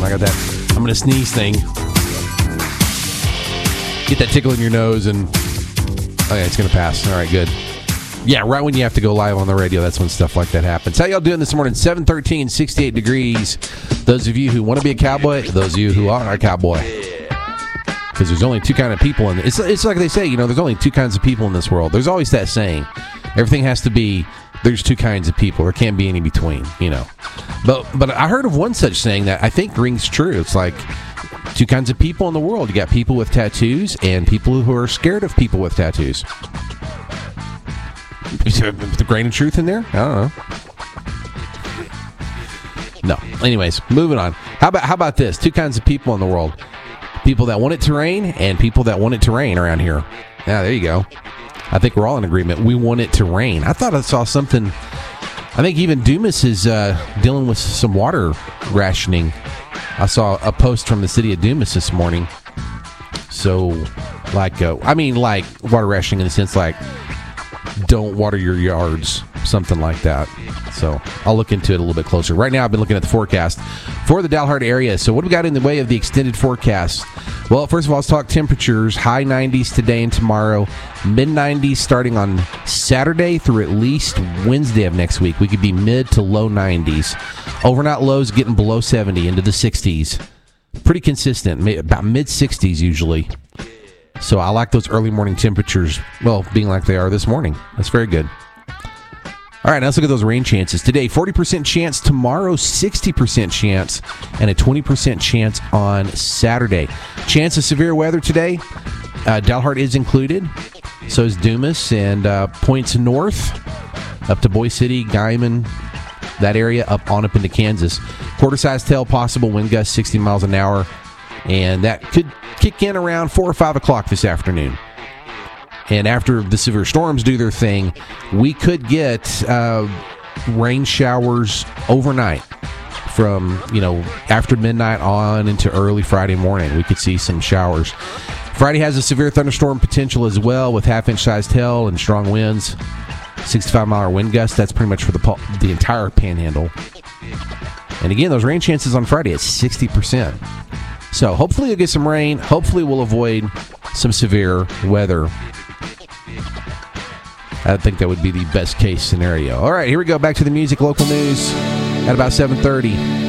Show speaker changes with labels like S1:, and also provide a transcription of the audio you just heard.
S1: I got that I'm going to sneeze thing. Get that tickle in your nose and... Okay, it's going to pass. All right, good. Yeah, right when you have to go live on the radio, that's when stuff like that happens. How y'all doing this morning? 7:13, 68 degrees. Those of you who want to be a cowboy, those of you who are a cowboy. Because there's only two kind of people in it. It's like they say, you know, there's only two kinds of people in this world. There's always that saying. Everything has to be, there's two kinds of people. There can't be any between, you know. But I heard of one such saying that I think rings true. It's like two kinds of people in the world. You got people with tattoos and people who are scared of people with tattoos. The grain of truth in there? I don't know. No. Anyways, moving on. How about this? Two kinds of people in the world. People that want it to rain and people that want it to rain around here. Yeah, there you go. I think we're all in agreement. We want it to rain. I thought I saw something. I think even Dumas is dealing with some water rationing. I saw a post from the city of Dumas this morning. So, like water rationing in the sense like, don't water your yards, something like that. So I'll look into it a little bit closer. Right now I've been looking at the forecast for the Dalhart area. So what do we got in the way of the extended forecast? Well, first of all, let's talk temperatures. High 90s today and tomorrow. Mid 90s starting on Saturday through at least Wednesday of next week. We could be mid to low 90s. Overnight lows getting below 70 into the 60s. Pretty consistent, about mid 60s usually. So I like those early morning temperatures, well, being like they are this morning. That's very good. All right, now let's look at those rain chances. Today, 40% chance. Tomorrow, 60% chance. And a 20% chance on Saturday. Chance of severe weather today. Dalhart is included. So is Dumas and points north up to Boise City, Guyman, that area, up into Kansas. Quarter-size tail possible, wind gusts 60 miles an hour. And that could kick in around 4 or 5 o'clock this afternoon. And after the severe storms do their thing, we could get rain showers overnight from, after midnight on into early Friday morning. We could see some showers. Friday has a severe thunderstorm potential as well with half-inch sized hail and strong winds. 65-mile wind gusts. That's pretty much for the entire panhandle. And again, those rain chances on Friday at 60%. So hopefully you'll get some rain. Hopefully we'll avoid some severe weather. I think that would be the best case scenario. All right, here we go. Back to the music, local news at about 7:30.